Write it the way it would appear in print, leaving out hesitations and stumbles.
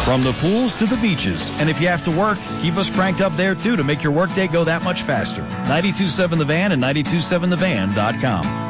From the pools to the beaches. And if you have to work, keep us cranked up there, too, to make your workday go that much faster. 92.7 The Van and 92.7thevan.com.